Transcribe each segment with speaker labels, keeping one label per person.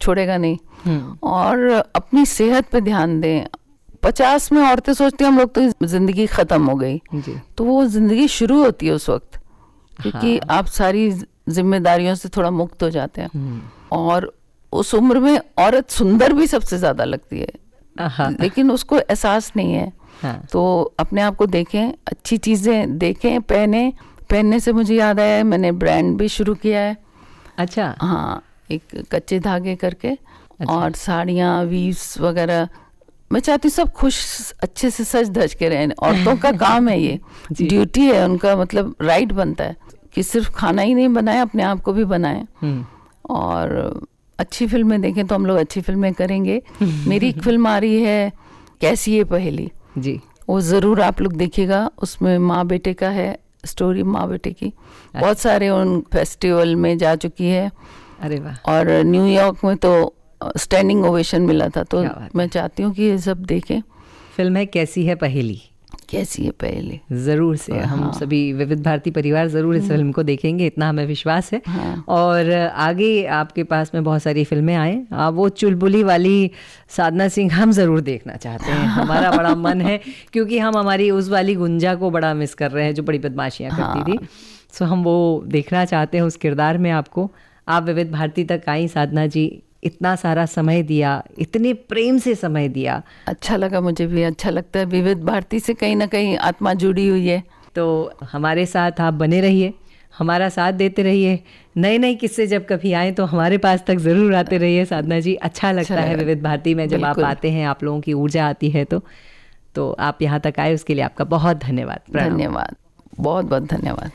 Speaker 1: छोड़ेगा नहीं। और अपनी सेहत पे ध्यान दें। 50 में औरतें सोचती हैं हम लोग तो जिंदगी खत्म हो गई, तो वो जिंदगी शुरू होती है उस वक्त, क्योंकि आप सारी जिम्मेदारियों से थोड़ा मुक्त हो जाते हैं। और उस उम्र में औरत सुंदर भी सबसे ज्यादा लगती है, लेकिन उसको एहसास नहीं है। तो अपने आप को देखें, अच्छी चीजें देखें, पहनने से मुझे याद आया, मैंने ब्रांड भी शुरू किया है।
Speaker 2: अच्छा।
Speaker 1: हाँ, एक कच्चे धागे करके। अच्छा। और साड़ियाँ, वीव्स वगैरह, मैं चाहती हूँ सब खुश अच्छे से सज धज के रहें। औरतों का काम है ये, ड्यूटी है उनका, मतलब राइट बनता है कि सिर्फ खाना ही नहीं बनाए, अपने आप को भी बनाएं। और अच्छी फिल्में देखें, तो हम लोग अच्छी फिल्में करेंगे। मेरी एक फिल्म आ रही है कैसी ये पहेली
Speaker 2: जी,
Speaker 1: वो ज़रूर आप लोग देखिएगा। उसमें माँ बेटे का है स्टोरी, माँ बेटे की। बहुत सारे उन फेस्टिवल में जा चुकी है।
Speaker 2: अरे वाह।
Speaker 1: और न्यूयॉर्क में तो स्टैंडिंग ओवेशन मिला था। तो मैं चाहती हूँ कि ये सब देखें।
Speaker 2: फिल्म है कैसी है पहेली।
Speaker 1: कैसी है पहेली,
Speaker 2: ज़रूर से हम सभी विविध भारती परिवार ज़रूर इस फिल्म को देखेंगे, इतना हमें विश्वास है। और आगे आपके पास में बहुत सारी फिल्में आए। वो चुलबुली वाली साधना सिंह हम ज़रूर देखना चाहते हैं, हमारा बड़ा मन है, क्योंकि हम हमारी उस वाली गुंजा को बड़ा मिस कर रहे हैं जो बड़ी बदमाशियाँ करती थी। सो हम वो देखना चाहते हैं उस किरदार में आपको। आप विविध भारती तक आई साधना जी, इतना सारा समय दिया, इतने प्रेम से समय दिया।
Speaker 1: अच्छा लगा, मुझे भी अच्छा लगता है। विविध भारती से कहीं ना कहीं आत्मा जुड़ी हुई है।
Speaker 2: तो हमारे साथ आप बने रहिए, हमारा साथ देते रहिए। नए नए किस्से जब कभी आए तो हमारे पास तक ज़रूर आते रहिए साधना जी। अच्छा लगता है विविध भारती में जब आप आते हैं, आप लोगों की ऊर्जा आती है। तो आप यहाँ तक आए उसके लिए आपका बहुत धन्यवाद।
Speaker 1: धन्यवाद, बहुत बहुत धन्यवाद।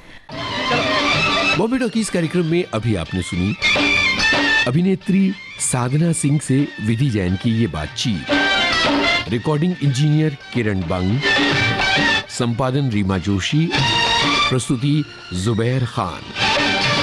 Speaker 3: बॉम्बे टॉकीज कार्यक्रम में अभी आपने सुनी अभिनेत्री साधना सिंह से विधि जैन की ये बातचीत। रिकॉर्डिंग इंजीनियर किरण बंग, संपादन रीमा जोशी, प्रस्तुति जुबैर खान।